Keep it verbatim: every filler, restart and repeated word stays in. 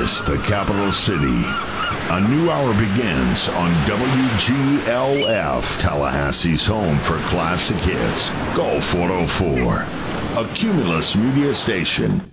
This, the capital city. A new hour begins on W G L F, Tallahassee's home for classic hits. Go four oh four. A Cumulus Media Station.